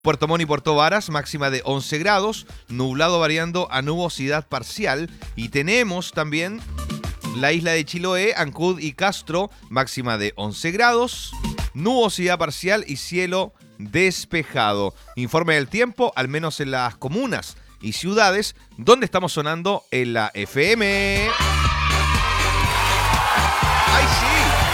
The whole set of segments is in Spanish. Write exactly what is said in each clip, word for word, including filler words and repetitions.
Puerto Montt y Puerto Varas, máxima de once grados, nublado variando a nubosidad parcial. Y tenemos también la isla de Chiloé, Ancud y Castro, máxima de once grados, nubosidad parcial y cielo despejado. Informe del tiempo, al menos en las comunas y ciudades donde estamos sonando en la F M. ¡Ay, sí!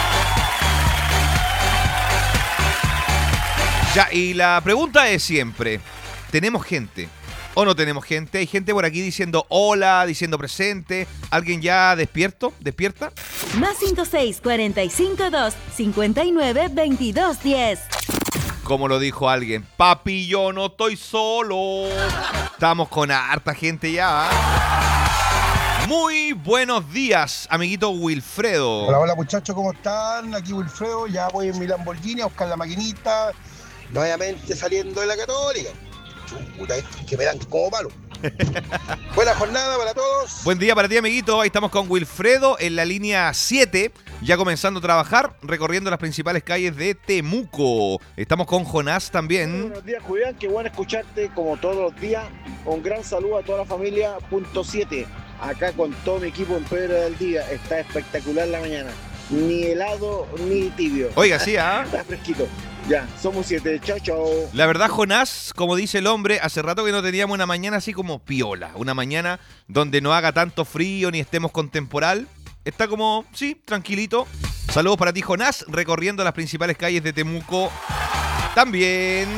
Ya, y la pregunta es siempre, ¿tenemos gente o no tenemos gente? Hay gente por aquí diciendo hola, diciendo presente. ¿Alguien ya despierto? ¿Despierta? Más cinco seis, cuarenta y cinco, dos, cincuenta y nueve, veintidós, diez. Como lo dijo alguien, papi, yo no estoy solo. Estamos con harta gente ya. Muy buenos días, amiguito Wilfredo. Hola, hola muchachos, ¿cómo están? Aquí Wilfredo, ya voy en mi Lamborghini a buscar la maquinita. Nuevamente saliendo de la Católica. Chuta, estos que me dan como palo. Buena jornada para todos. Buen día para ti, amiguito. Ahí estamos con Wilfredo en la línea siete, ya comenzando a trabajar, recorriendo las principales calles de Temuco. Estamos con Jonás también. Buenos días, Julián. Qué bueno escucharte como todos los días. Un gran saludo a toda la familia. Punto siete. Acá con todo mi equipo en Pedro del Día. Está espectacular la mañana. Ni helado ni tibio. Oiga, sí, ¿ah? ¿eh? Está fresquito. Ya, somos siete. Chao, chao. La verdad, Jonás, como dice el hombre, hace rato que no teníamos una mañana así como piola. Una mañana donde no haga tanto frío ni estemos con temporal. Está como, sí, tranquilito. Saludos para ti, Jonás, recorriendo las principales calles de Temuco. También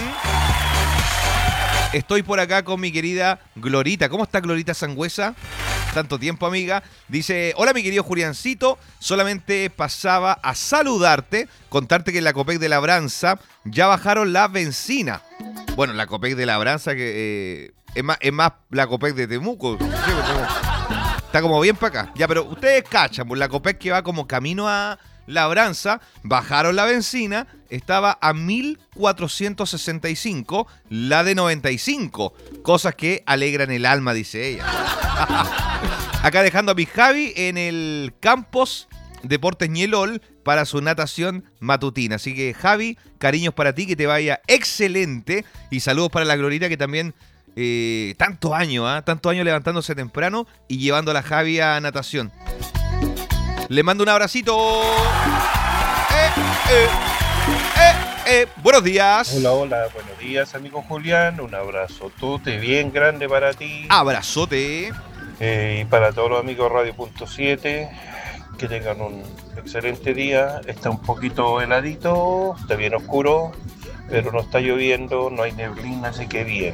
estoy por acá con mi querida Glorita. ¿Cómo está Glorita Sangüesa? Tanto tiempo, amiga. Dice, hola mi querido Juliancito, solamente pasaba a saludarte, contarte que en la Copec de Labranza ya bajaron la benzina. Bueno, la Copec de Labranza que eh, es, más, es más la Copec de Temuco. Está como bien para acá. Ya, pero ustedes cachan, pues la Copec que va como camino a Labranza, bajaron la benzina, estaba a mil cuatrocientos sesenta y cinco, la de noventa y cinco. Cosas que alegran el alma, dice ella. Acá dejando a mi Javi en el Campos Deportes Ñelol para su natación matutina. Así que, Javi, cariños para ti, que te vaya excelente. Y saludos para la Glorita, que también eh, tantos años, ¿eh? tantos años levantándose temprano y llevando a la Javi a natación. Le mando un abracito. Eh, eh, eh, eh. Buenos días. Hola, hola, buenos días, amigo Julián. Un abrazotote bien grande para ti. Abrazote. Eh, y para todos los amigos Radio Punto siete, que tengan un excelente día. Está un poquito heladito, está bien oscuro, pero no está lloviendo, no hay neblina, así que bien.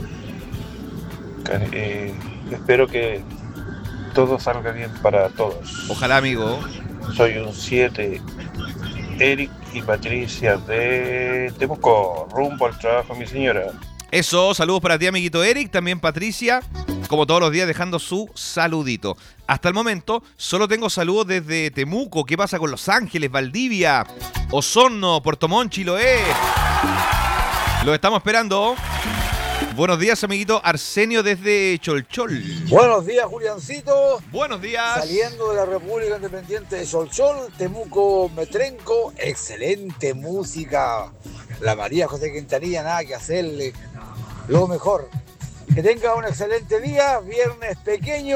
Eh, espero que todo salga bien para todos. Ojalá, amigo. Soy un siete, Eric y Patricia de Temuco, rumbo al trabajo, mi señora. Eso, saludos para ti, amiguito Eric, también Patricia, como todos los días dejando su saludito. Hasta el momento solo tengo saludos desde Temuco. ¿Qué pasa con Los Ángeles, Valdivia, Osorno, Puerto Montt, Chiloé? Los estamos esperando. Buenos días, amiguito Arsenio desde Cholchol. Buenos días, Juliancito. Buenos días. Saliendo de la República Independiente de Cholchol, Temuco, Metrenco. Excelente música. La María José Quintanilla, nada que hacerle. Lo mejor. Que tenga un excelente día. Viernes pequeño.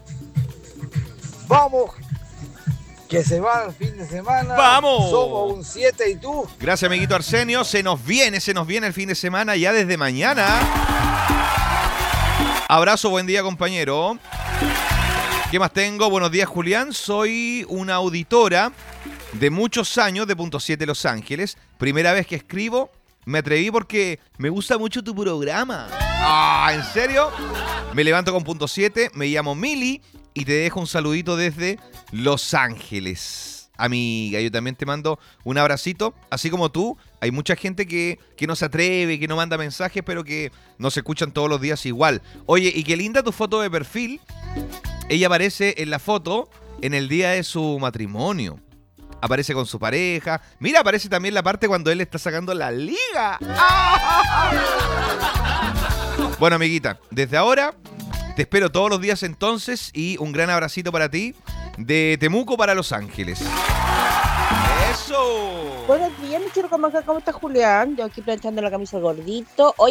Vamos. Que se va el fin de semana. ¡Vamos! Somos un siete y tú. Gracias, amiguito Arsenio. Se nos viene, se nos viene el fin de semana ya desde mañana. Abrazo, buen día, compañero. ¿Qué más tengo? Buenos días, Julián. Soy una auditora de muchos años de Punto siete Los Ángeles. Primera vez que escribo. Me atreví porque me gusta mucho tu programa. Ah, ¿en serio? Me levanto con Punto siete. Me llamo Mili. Y te dejo un saludito desde Los Ángeles. Amiga, yo también te mando un abracito. Así como tú, hay mucha gente que, que no se atreve, que no manda mensajes, pero que nos escuchan todos los días igual. Oye, y qué linda tu foto de perfil. Ella aparece en la foto en el día de su matrimonio. Aparece con su pareja. Mira, aparece también la parte cuando él está sacando la liga. ¡Ah! Bueno, amiguita, desde ahora te espero todos los días entonces y un gran abracito para ti de Temuco para Los Ángeles. ¡Eso! Buenos días, mi churro, ¿cómo está Julián? Yo aquí planchando la camisa al gordito.